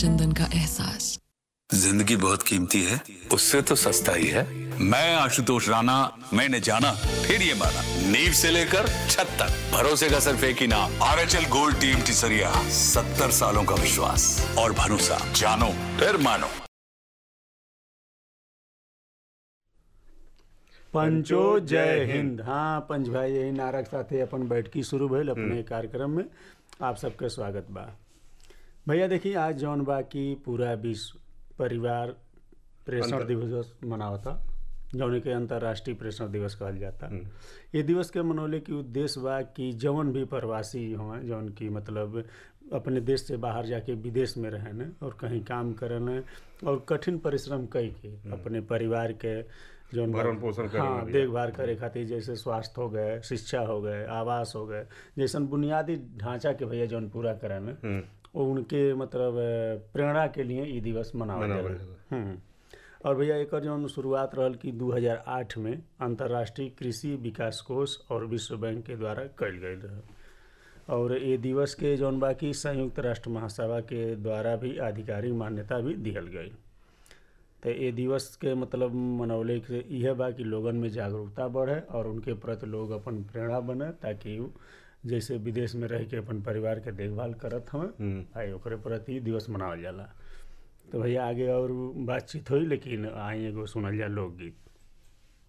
चंदन का एहसास। जिंदगी बहुत कीमती है, उससे तो सस्ता ही है। मैं आशुतोष राणा, मैंने जाना फिर ये माना, नींव से लेकर छत तक भरोसे का सिर्फ एक ही नाम, आरएचएल गोल्ड टीम टिसरिया। 70 सालों का विश्वास और भरोसा, जानो फिर मानो। पंचो जय हिंद। हाँ पंच भाई, यही नारा के साथ अपन बैठकी शुरू भइल अपने कार्यक्रम में। आप सबके स्वागत बा भैया। देखिए आज जौन बा की पूरा विश्व परिवार प्रेषण दिवस मनावता, जौन के अंतर्राष्ट्रीय प्रेषण दिवस कहल जाता। ये दिवस के मनौले के उद्देश्य बा कि जौन भी प्रवासी हों, जौन की मतलब अपने देश से बाहर जाके विदेश में रहन और कहीं काम करन और कठिन परिश्रम कई के अपने परिवार के जौन भरण पोषण करे, हाँ देखभाल करे खातिर, जैसे स्वास्थ्य हो गए, शिक्षा हो गए, आवास हो गए, जैसन बुनियादी ढांचा के भैया जौन पूरा करन उनके मतलब प्रेरणा के लिए ये दिवस मनावल जाला। और भैया एक जौन शुरुआत रहल कि 2008 में अंतर्राष्ट्रीय कृषि विकास कोष और विश्व बैंक के द्वारा कल गई रहे। और ये दिवस के जौन बाकी संयुक्त राष्ट्र महासभा के द्वारा भी आधिकारिक मान्यता भी दिहल गई। तो ये दिवस के मतलब मनौले के यह बा कि लोगन में जागरूकता बढ़े और उनके प्रति लोग अपन प्रेरणा बने, ताकि जैसे विदेश में रह के अपन परिवार के देखभाल करत हमें भाई ओकरे प्रति दिवस मनावल जाला। तो भैया आगे और बातचीत हुई, लेकिन आई एगो सुनल जा लोकगीत।